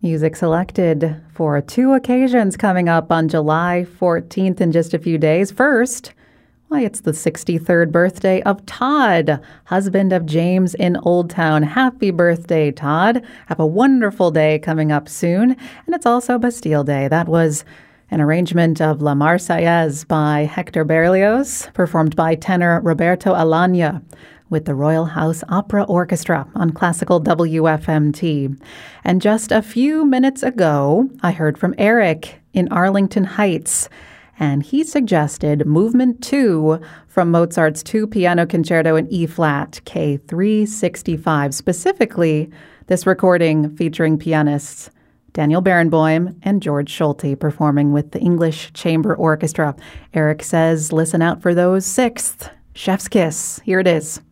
Music selected for two occasions coming up on July 14th in just a few days. First, why, it's the 63rd birthday of Todd, husband of James in Old Town. Happy birthday, Todd. Have a wonderful day coming up soon. And it's also Bastille Day. That was an arrangement of La Marseillaise by Hector Berlioz, performed by tenor Roberto Alagna with the Royal House Opera Orchestra on classical WFMT. And just a few minutes ago, I heard from Eric in Arlington Heights, and he suggested Movement 2 from Mozart's 2 Piano Concerto in E-flat, K365, specifically this recording featuring pianists Daniel Barenboim and George Solti performing with the English Chamber Orchestra. Eric says, listen out for those 6th. Chef's kiss. Here it is.